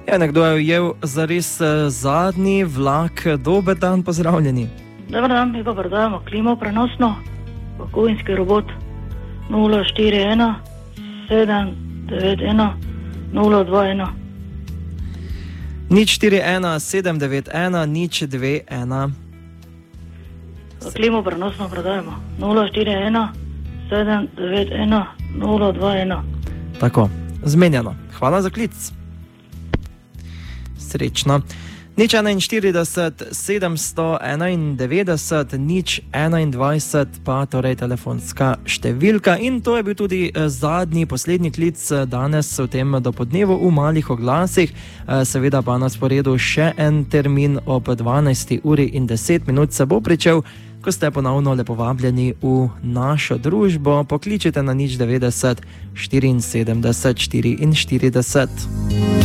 Ja, nekdo je ujel zares zadnji vlak. Dober dan, pozdravljeni. Dobar dan, mi pa prodajamo klimo prenosno, kuhinjski robot 041 791 021. 041 791 021. Klimo prenosno prodajamo 041 791 021. Tako, zmenjeno. Hvala za klic. Srečno. 041 791 021 pa torej telefonska številka. In to je bil tudi poslednji klic danes v tem dopodnevu v malih oglasih. Seveda pa na sporedu še en termin ob 12:10 se bo pričel, ko ste ponovno lepo vabljeni v našo družbo. Pokličite na 090 74 44.